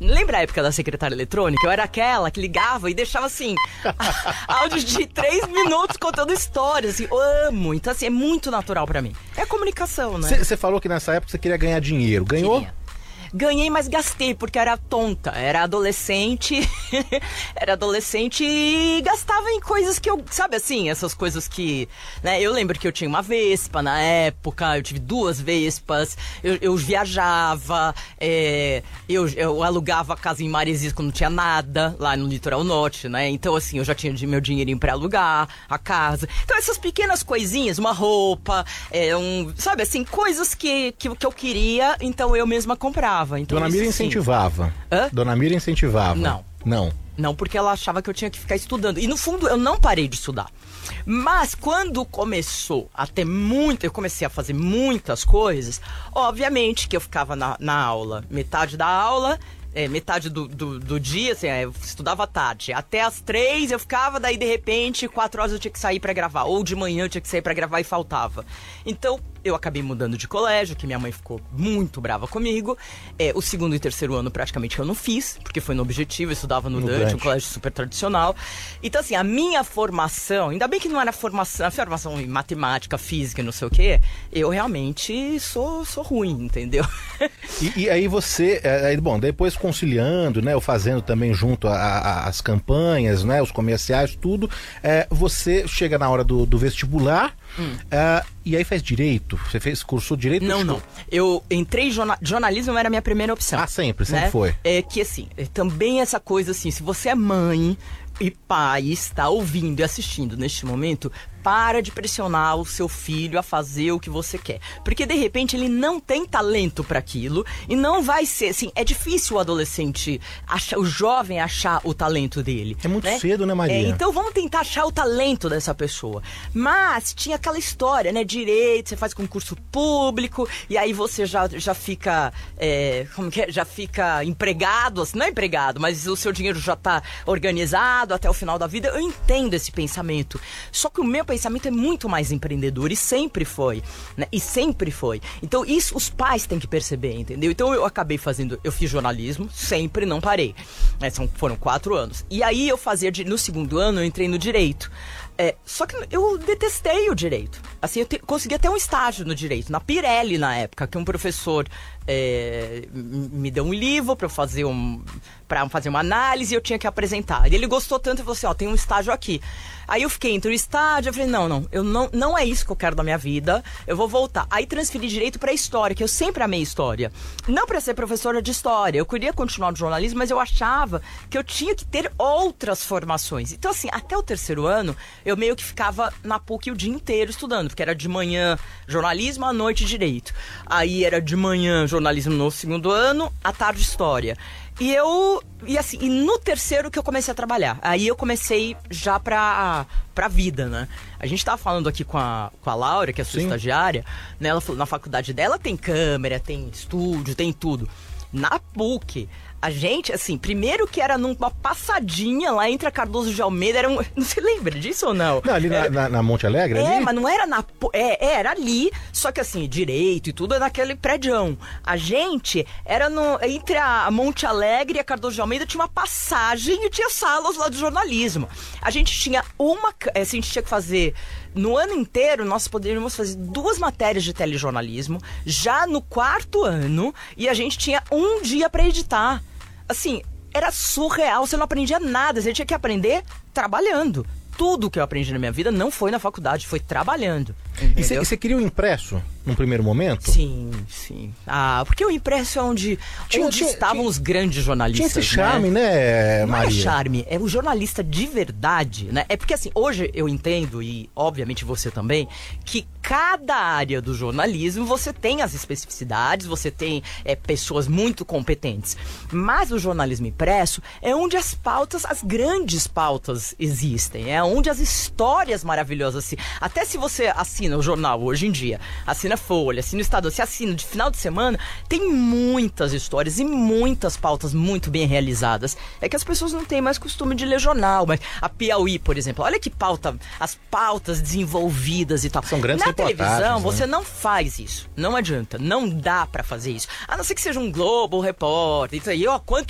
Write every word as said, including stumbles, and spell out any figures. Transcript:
Lembra a época da secretária eletrônica? Eu era aquela que ligava e deixava assim, áudios de três minutos contando histórias. Assim, eu amo. Então, assim, é muito natural pra mim. É a comunicação, né? Você falou que nessa época você queria ganhar dinheiro. Ganhou? Queria. Ganhei, mas gastei, porque era tonta. Era adolescente. Era adolescente e gastava em coisas que eu... Sabe assim, essas coisas que... Né, eu lembro que eu tinha uma Vespa na época, eu tive duas Vespas, eu, eu viajava, é, eu, eu alugava a casa em Maresias quando não tinha nada, lá no litoral norte, né? Então, assim, eu já tinha meu dinheirinho pra alugar a casa. Então, essas pequenas coisinhas, uma roupa, é, um... Sabe assim, coisas que, que, que eu queria, então eu mesma comprava. Então, Dona Mira isso, incentivava. Hã? Dona Mira incentivava. Não. Não. Não, porque ela achava que eu tinha que ficar estudando. E no fundo, eu não parei de estudar. Mas quando começou a ter muito... Eu comecei a fazer muitas coisas. Obviamente que eu ficava na, na aula. Metade da aula... É, metade do, do, do dia, assim, eu estudava à tarde. Até às três eu ficava, daí de repente, quatro horas eu tinha que sair pra gravar. Ou de manhã eu tinha que sair pra gravar e faltava. Então, eu acabei mudando de colégio, que minha mãe ficou muito brava comigo. É, o segundo e terceiro ano praticamente eu não fiz, porque foi no Objetivo, eu estudava no, no Dante, Dante, um colégio super tradicional. Então, assim, a minha formação, ainda bem que não era formação, a formação em matemática, física e não sei o quê, eu realmente sou, sou ruim, entendeu? E, e aí você, é, bom, depois conciliando, né, ou fazendo também junto às campanhas, né, os comerciais, tudo, é, você chega na hora do, do vestibular, hum. é, e aí faz direito? Você fez curso de direito? Não, não. Eu entrei em jornal, jornalismo, era a minha primeira opção. Ah, sempre, sempre né? foi. É que assim, é também essa coisa assim, se você é mãe e pai e está ouvindo e assistindo neste momento, para de pressionar o seu filho a fazer o que você quer. Porque, de repente, ele não tem talento para aquilo e não vai ser, assim, é difícil o adolescente, achar, o jovem achar o talento dele. É muito né? cedo, né, Maria? É, então, vamos tentar achar o talento dessa pessoa. Mas tinha aquela história, né, direito, você faz concurso público e aí você já, já fica, é, como que é? Já fica empregado, assim, não é empregado, mas o seu dinheiro já tá organizado até o final da vida. Eu entendo esse pensamento. Só que o meu pensamento é muito mais empreendedor e sempre foi, né? E sempre foi. Então isso os pais têm que perceber, entendeu? Então eu acabei fazendo, eu fiz jornalismo, sempre não parei. Né? São, foram quatro anos. E aí eu fazia, no segundo ano eu entrei no direito. É, só que eu detestei o direito. Assim, eu te, consegui até um estágio no direito, na Pirelli na época, que um professor é, me deu um livro para eu fazer um, para fazer uma análise e eu tinha que apresentar. E ele gostou tanto e falou assim, ó, tem um estágio aqui. Aí eu fiquei entre o estágio, eu falei, não, não, eu não, não é isso que eu quero da minha vida, eu vou voltar. Aí transferi direito pra história, que eu sempre amei história. Não pra ser professora de história, eu queria continuar no jornalismo, mas eu achava que eu tinha que ter outras formações. Então, assim, até o terceiro ano, eu meio que ficava na P U C o dia inteiro estudando, porque era de manhã jornalismo, à noite direito. Aí era de manhã jornalismo no segundo ano, à tarde história. E eu, e assim, e no terceiro que eu comecei a trabalhar. Aí eu comecei já pra, pra vida, né? A gente tava falando aqui com a, com a Laura, que é a sua Sim. estagiária, né? Ela falou, na faculdade dela tem câmera, tem estúdio, tem tudo. Na P U C, a gente, assim, primeiro que era numa passadinha lá entre a Cardoso de Almeida, era um... Não se lembra disso ou não? Não, ali era... na, na, na Monte Alegre? É, ali? mas não era na... É, é, era ali, só que assim, direito e tudo é naquele prédião. A gente era no... Entre a Monte Alegre e a Cardoso de Almeida tinha uma passagem e tinha salas lá de jornalismo. A gente tinha uma... Assim, a gente tinha que fazer... No ano inteiro, nós poderíamos fazer duas matérias de telejornalismo, já no quarto ano, e a gente tinha um dia para editar. Assim, era surreal, você não aprendia nada, você tinha que aprender trabalhando. Tudo que eu aprendi na minha vida não foi na faculdade, foi trabalhando. Entendeu? E você queria um impresso num primeiro momento? Sim, sim. Ah, porque o impresso é onde, tinha, onde tinha, estavam tinha, os grandes jornalistas. Tinha esse charme, né, né Maria? Não é charme, é o jornalista de verdade, né? É porque assim, hoje eu entendo, e obviamente você também, que cada área do jornalismo você tem as especificidades, você tem é, pessoas muito competentes. Mas o jornalismo impresso é onde as pautas, as grandes pautas existem, é onde as histórias maravilhosas, assim, até se você assina o jornal hoje em dia, assina Folha, assina o Estado, você assina de final de semana, tem muitas histórias e muitas pautas muito bem realizadas. É que as pessoas não têm mais costume de ler jornal, mas a Piauí, por exemplo, olha que pauta, as pautas desenvolvidas e tal. São grandes Na televisão, né? você não faz isso, não adianta, não dá pra fazer isso. A não ser que seja um Globo, um Repórter, isso aí, ó, quanto